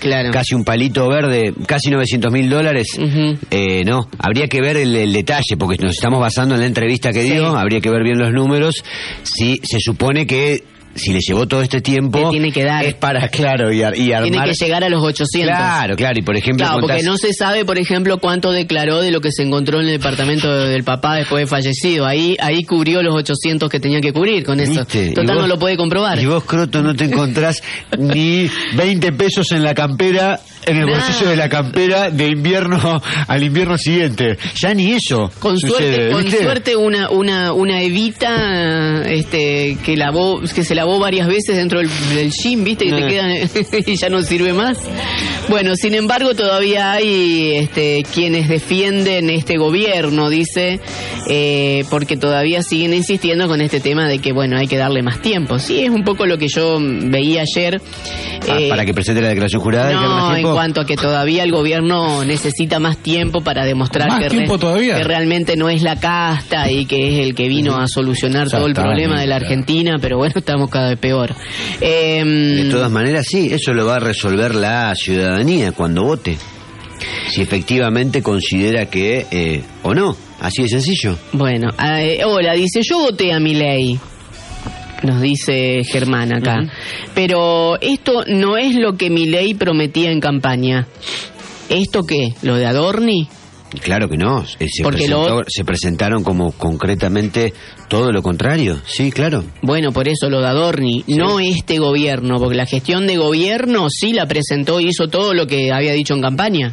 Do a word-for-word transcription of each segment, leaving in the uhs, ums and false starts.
claro. casi un palito verde, casi novecientos mil dólares. Uh-huh. Eh, no, habría que ver el, el detalle, porque nos estamos basando en la entrevista que dio, sí. habría que ver bien los números. Si se supone que si le llevó todo este tiempo, le tiene que dar. Es para, claro, y, ar, y armar... Tiene que llegar a los ochocientos. Claro, claro, y por ejemplo... Claro, contás... porque no se sabe, por ejemplo, cuánto declaró de lo que se encontró en el departamento del papá después de fallecido. Ahí ahí cubrió los ochocientos que tenía que cubrir con eso. ¿Viste? Total, vos, no lo puede comprobar. Y vos, Croto, no te encontrás ni veinte pesos en la campera, en el nah. bolsillo de la campera de invierno al invierno siguiente. Ya ni eso Con sucede, suerte, con ¿viste? suerte una, una, una Evita este, que lavó, que se lavó varias veces dentro del, del gym, viste, que nah. te quedan y ya no sirve más. Bueno, sin embargo, todavía hay este, quienes defienden este gobierno, dice, eh, porque todavía siguen insistiendo con este tema de que, bueno, hay que darle más tiempo. Sí, es un poco lo que yo veía ayer. Ah, eh, ¿Para que presente la declaración jurada? No, en cuanto a que todavía el gobierno necesita más tiempo para demostrar que, re, que realmente no es la casta y que es el que vino a solucionar todo el problema de la Argentina, pero bueno, estamos cada vez peor. Eh, de todas maneras, sí, eso lo va a resolver la ciudadanía cuando vote. Si efectivamente considera que, eh, o no, así de sencillo. Bueno, eh, hola, dice, yo voté a Milei. Nos dice Germán acá. Uh-huh. Pero esto no es lo que Milei prometía en campaña. ¿Esto qué? ¿Lo de Adorni? Claro que no. Se, presentó, lo... se presentaron como concretamente todo lo contrario. Sí, claro. Bueno, por eso lo de Adorni, sí. No este gobierno, porque la gestión de gobierno sí la presentó y hizo todo lo que había dicho en campaña.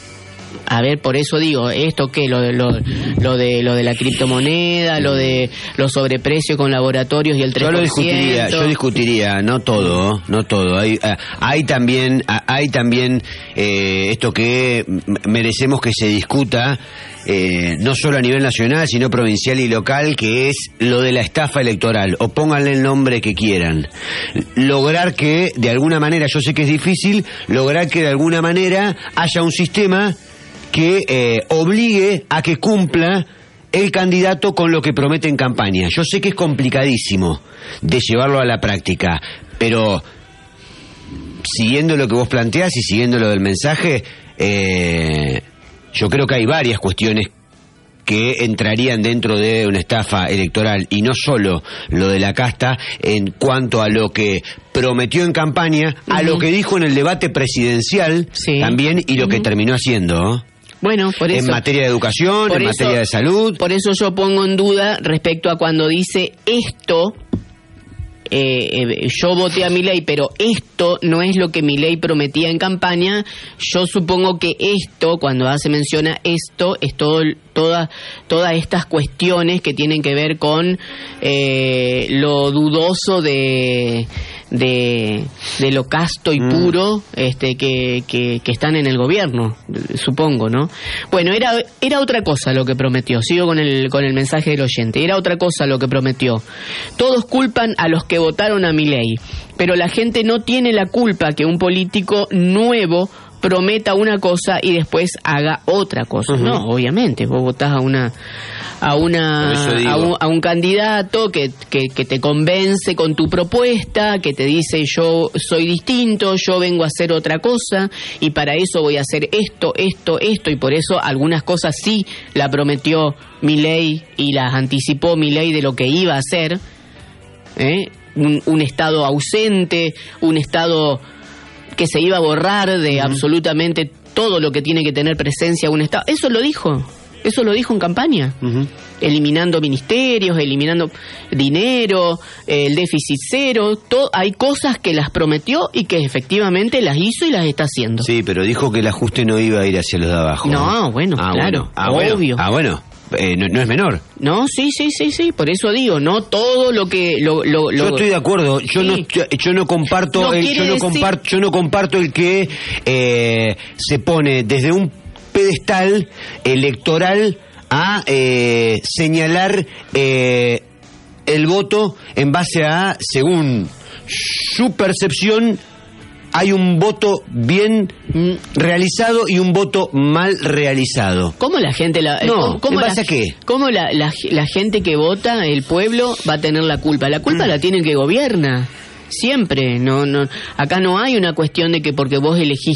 A ver, por eso digo, ¿esto qué? Lo de, lo, lo de, lo de la criptomoneda, lo de los sobreprecios con laboratorios y el tres por ciento. Yo lo discutiría, yo discutiría, no todo, no todo. Hay, hay también, hay también eh, esto que merecemos que se discuta, eh, no solo a nivel nacional, sino provincial y local, que es lo de la estafa electoral, o pónganle el nombre que quieran. Lograr que, de alguna manera, yo sé que es difícil, lograr que de alguna manera haya un sistema que eh, obligue a que cumpla el candidato con lo que promete en campaña. Yo sé que es complicadísimo de llevarlo a la práctica, pero siguiendo lo que vos planteás y siguiendo lo del mensaje, eh, yo creo que hay varias cuestiones que entrarían dentro de una estafa electoral, y no solo lo de la casta, en cuanto a lo que prometió en campaña, uh-huh. a lo que dijo en el debate presidencial, sí. también, y lo uh-huh. que terminó haciendo. Bueno, por eso. En materia de educación, en eso, materia de salud. Por eso yo pongo en duda respecto a cuando dice esto. Eh, eh, yo voté a Milei, pero esto no es lo que Milei prometía en campaña. Yo supongo que esto, cuando hace mención a esto, es todo, toda, todas estas cuestiones que tienen que ver con eh, lo dudoso de, de, de lo casto y puro este, que, que, que están en el gobierno, supongo, ¿no? Bueno, era, era otra cosa lo que prometió. Sigo con el, con el mensaje del oyente. Era otra cosa lo que prometió. Todos culpan a los que votaron a Milei, pero la gente no tiene la culpa que un político nuevo prometa una cosa y después haga otra cosa. Uh-huh. No, obviamente, vos votás a una a una a un, a un candidato que, que, que te convence con tu propuesta, que te dice yo soy distinto, yo vengo a hacer otra cosa y para eso voy a hacer esto, esto, esto, y por eso algunas cosas sí la prometió Milei y las anticipó Milei de lo que iba a hacer. ¿Eh? Un, un estado ausente, un estado que se iba a borrar de uh-huh. absolutamente todo lo que tiene que tener presencia un estado. Eso lo dijo, eso lo dijo en campaña. Uh-huh. Eliminando ministerios, eliminando dinero, el déficit cero, todo, hay cosas que las prometió y que efectivamente las hizo y las está haciendo. Sí, pero dijo que el ajuste no iba a ir hacia los de abajo. No, bueno, ah, claro, bueno. Ah, obvio. Bueno. Ah, bueno. Eh, no, no es menor. No, sí, sí, sí, sí, por eso digo, no todo lo que lo, lo, lo... Yo estoy de acuerdo, yo sí. no yo, yo no comparto no el, yo no decir... comparto yo no comparto el que eh, se pone desde un pedestal electoral a eh, señalar eh, el voto en base a, según su percepción, hay un voto bien realizado y un voto mal realizado. ¿Cómo la gente la no, ¿cómo ¿en base la, a qué? ¿Cómo la, la, la gente que vota, el pueblo, va a tener la culpa? La culpa mm. la tiene el que gobierna. Siempre. No, no, acá no hay una cuestión de que porque vos elegís